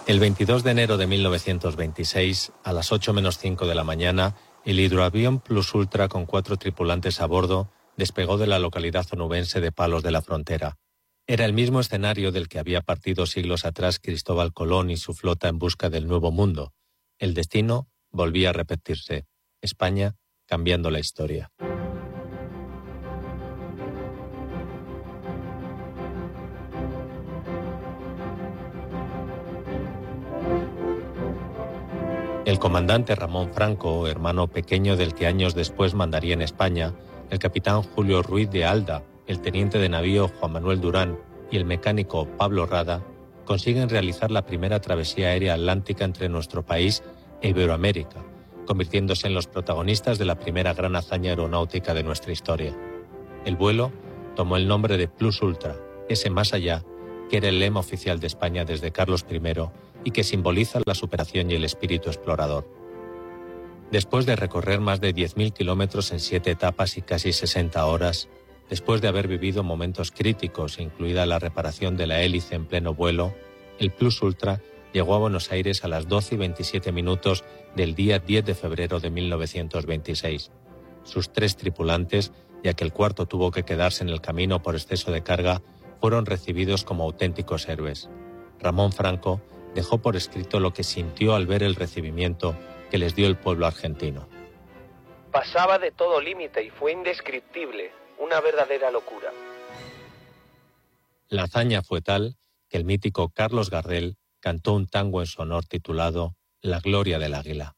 El 22 de enero de 1926, a las 8:05 de la mañana, el hidroavión Plus Ultra con 4 tripulantes a bordo despegó de la localidad onubense de Palos de la Frontera. Era el mismo escenario del que había partido siglos atrás Cristóbal Colón y su flota en busca del Nuevo Mundo. El destino volvía a repetirse. España cambiando la historia. El comandante Ramón Franco, hermano pequeño del que años después mandaría en España, el capitán Julio Ruiz de Alda, el teniente de navío Juan Manuel Durán y el mecánico Pablo Rada, consiguen realizar la primera travesía aérea atlántica entre nuestro país e Iberoamérica, convirtiéndose en los protagonistas de la primera gran hazaña aeronáutica de nuestra historia. El vuelo tomó el nombre de Plus Ultra, ese más allá, que era el lema oficial de España desde Carlos I y que simboliza la superación y el espíritu explorador. Después de recorrer más de 10.000 kilómetros en 7 etapas y casi 60 horas, después de haber vivido momentos críticos, incluida la reparación de la hélice en pleno vuelo, el Plus Ultra llegó a Buenos Aires a las 12:27 del día 10 de febrero de 1926. Sus 3 tripulantes, ya que el cuarto tuvo que quedarse en el camino por exceso de carga, fueron recibidos como auténticos héroes. Ramón Franco dejó por escrito lo que sintió al ver el recibimiento que les dio el pueblo argentino. Pasaba de todo límite y fue indescriptible, una verdadera locura. La hazaña fue tal que el mítico Carlos Gardel cantó un tango en su honor titulado La gloria del águila.